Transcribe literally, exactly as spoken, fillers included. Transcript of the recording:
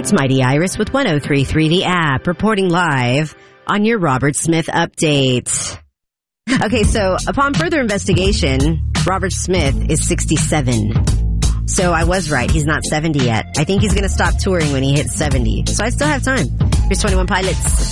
It's Mighty Iris with one oh three point three The App, reporting live on your Robert Smith update. Okay, so upon further investigation, Robert Smith is sixty-seven. So I was right. He's not seventy yet. I think he's going to stop touring when he hits seventy. So I still have time. Here's twenty-one Pilots.